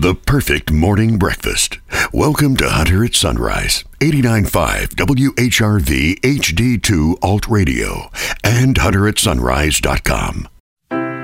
The perfect morning breakfast. Welcome to Hunter at Sunrise, 89.5 WHRV HD2 Alt Radio and hunteratsunrise.com.